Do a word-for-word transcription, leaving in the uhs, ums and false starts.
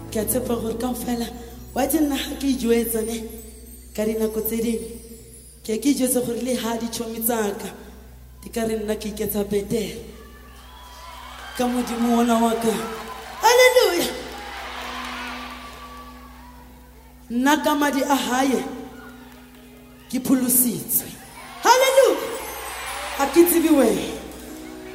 ke a tshepa gore ka fela wa tsena ha ke ijwetsa ne ka dinako tse ding ke ke ijwetsa gore le ha di tshomi tsaka di ka re nna ke iketsa betere ka modimo ona wa ka. Hallelujah. Nna ka madi a hae ke pholositswe. Hallelujah. Ha ke tsebe wena